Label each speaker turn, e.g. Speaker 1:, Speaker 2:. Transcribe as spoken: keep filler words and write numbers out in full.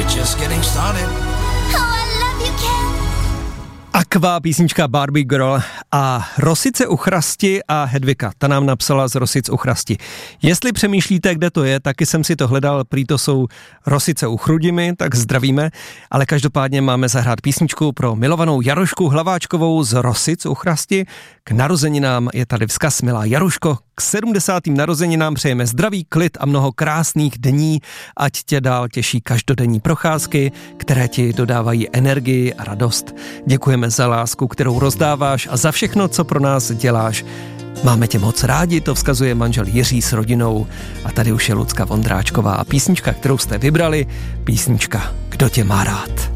Speaker 1: we're just getting started.
Speaker 2: Oh, I love you, Ken.
Speaker 3: Aqua, písnička Barbie Girl a Rosice u Chrasti a Hedvika, ta nám napsala z Rosic u Chrasti. Jestli přemýšlíte, kde to je, taky jsem si to hledal, prý to jsou Rosice u Chrudimi, tak zdravíme, ale každopádně máme zahrát písničku pro milovanou Jarošku Hlaváčkovou z Rosic u Chrasti. K narozeninám je tady vzkaz, milá Jaruško, k sedmdesátým narozeninám přejeme zdraví, klid a mnoho krásných dní, ať tě dál těší každodenní procházky, které ti dodávají energii a radost. Děkujeme za lásku, kterou rozdáváš a za všechno, co pro nás děláš. Máme tě moc rádi, to vzkazuje manžel Jiří s rodinou. A tady už je Lucka Vondráčková a písnička, kterou jste vybrali, písnička Kdo tě má rád.